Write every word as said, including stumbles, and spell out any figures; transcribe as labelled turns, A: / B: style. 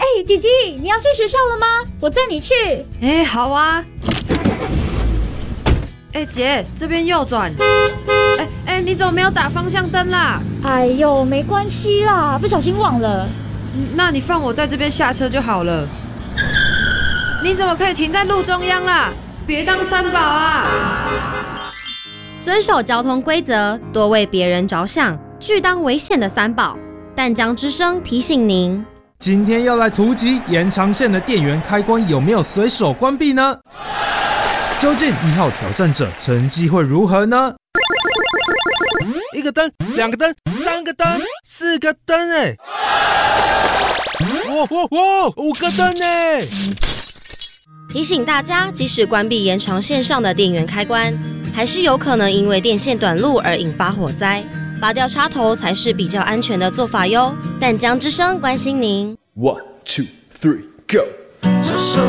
A: 哎，弟弟，你要去学校了吗？我载你去。
B: 哎，好啊。哎，姐，这边右转。哎哎，你怎么没有打方向灯啦？
A: 哎呦，没关系啦，不小心忘了。
B: 那你放我在这边下车就好了。你怎么可以停在路中央啦？别当三宝啊！
C: 遵守交通规则，多为别人着想，拒当危险的三宝。淡江之声提醒您。
D: 今天要来突击延长线的电源开关有没有随手关闭呢？究竟一号挑战者成绩会如何呢？一个灯，两个灯，三个灯，四个灯哎！哇哇哇，五个灯哎！
C: 提醒大家，即使关闭延长线上的电源开关，还是有可能因为电线短路而引发火灾。拔掉插头才是比较安全的做法哟。淡江之声关心您。
E: One two three go， 小手